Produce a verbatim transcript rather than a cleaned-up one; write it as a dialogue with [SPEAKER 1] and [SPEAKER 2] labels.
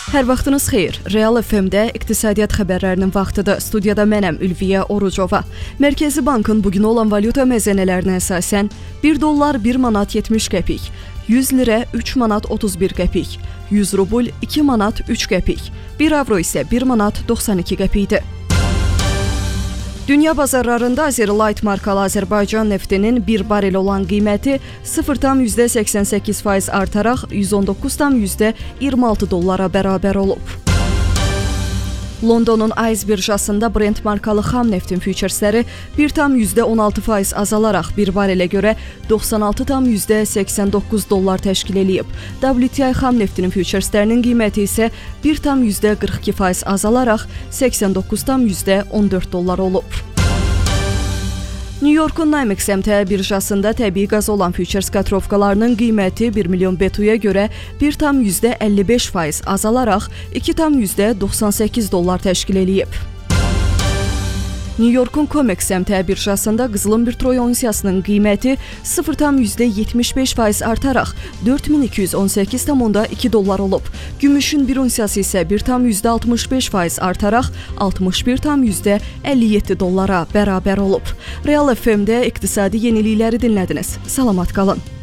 [SPEAKER 1] Hər vaxtınız xeyir. Real F M-də iqtisadiyyat xəbərlərinin vaxtıdır. Studiyada mənəm Ülviyə Orucova. Mərkəzi Bankın bugün olan valyuta məzənələrinə əsasən bir dollar bir manat yetmiş qəpik, yüz lirə üç manat otuz bir qəpik, yüz rubl iki manat üç qəpik, bir avro isə bir manat doxsan iki qəpikdir. Dünya bazarlarında Azerlight markalı Azərbaycan neftinin bir barel olan qiyməti sıfır tam səksən səkkiz faiz artaraq yüz on doqquz tam iyirmi altı dollara bərabər olub. Londonun Ayz birjasında Brent markalı xam neftin füçersləri bir tam on altı faiz azalaraq bir barelə görə doxsan altı tam səksən doqquz dollar təşkil edib. W T I xam neftinin füçerslərinin qiyməti isə bir tam qırx iki faiz azalaraq səksən doqquz tam on dörd dollar olub. New York'un Nymex M T birjasında təbii qaz olan füçers katrovkalarının qiyməti bir milyon B T U-ya görə bir tam əlli beş faiz azalaraq iki tam doxsan səkkiz dollar təşkil edib. New York'un Comex M T birjasında qızılın bir troy unsiyasının qiyməti sıfır tam yetmiş beş faiz artaraq dörd min iki yüz on səkkiz tam iki dollar olub. Gümüşün bir unsiyası isə bir tam altmış beş faiz artaraq altmış bir tam əlli yeddi dollara bərabər olub. Real F M-də iqtisadi yenilikləri dinlədiniz. Salamat qalın.